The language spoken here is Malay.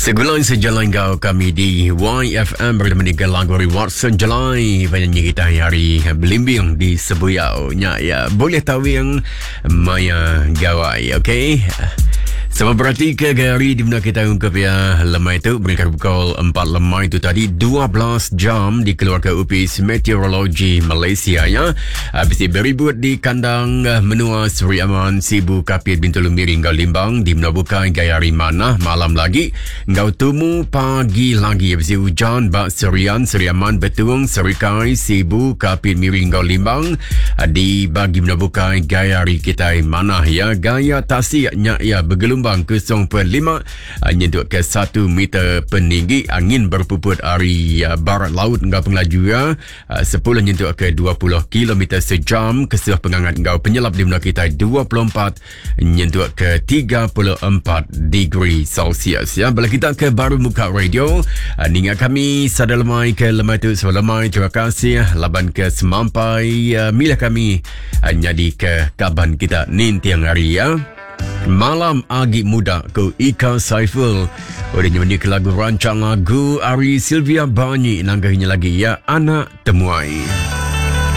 Segulai sejalan kau kami di YFM bersama dengan lagu Watson Jelai penyanyi kita hari belimbing di Sebuyau ya boleh tahu yang Maya Gawai, okey. Sama berarti ke hari di mana kita ungkap ya lemah itu berikan pukul 4 lemah itu tadi 12 jam dikeluarkan Office Meteorologi Malaysia ya. Habis beribut di kandang menua Seri Aman Sibu Kapit Bintulu Miring Gau Limbang di mana bukan gaya hari mana malam lagi Gau Tumu pagi lagi habis hujan bak Serian Seri Aman Betung Serikai Sibu Kapit Miring Gau Limbang di bagi mana bukan gaya hari kita mana ya gaya tasiknya ya bergelombang ke 0.5 nyentuh ke 1 meter peninggi angin berpuput dari barat laut ngau pengelaju ya 10 nyentuh ke 20 km sejam kesuh penghangat ngau penyelap di mana kita 24 nyentuh ke 34 degree Celsius ya. Bila kita ke baru muka radio ningat kami sadalamai ke lemah itu selamai terima kasih laban ke semampai milah kami jadi ke kaban kita nintiang hari ya. Malam Agi Muda ke Ika Saiful. Udah nyanyi ke lagu rancang lagu Ari Sylvia Banyi nanggahnya lagi ya Anak Temuai.